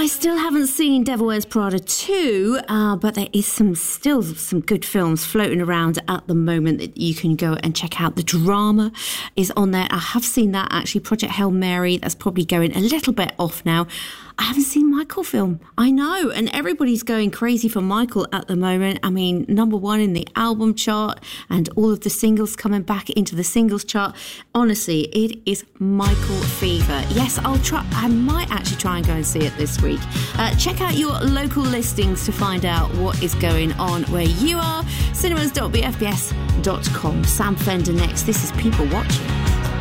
still haven't seen Devil Wears Prada 2, but there is still some good films floating around at the moment that you can go and check out. The Drama is on there. I have seen that, actually. Project Hail Mary, that's probably going a little bit off now. I haven't seen Michael film. I know, and everybody's going crazy for Michael at the moment. I mean, #1 in the album chart and all of the singles coming back into the singles chart. Honestly, it is Michael fever. Yes, I might actually try and go and see it this week. Check out your local listings to find out what is going on where you are. Cinemas.bfbs.com. Sam Fender next. This is People Watching.